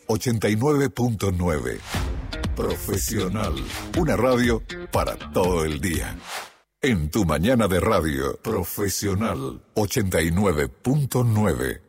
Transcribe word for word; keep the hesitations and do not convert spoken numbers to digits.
ochenta y nueve punto nueve. Profesional. Una radio para todo el día. En tu mañana de radio. Profesional ochenta y nueve punto nueve.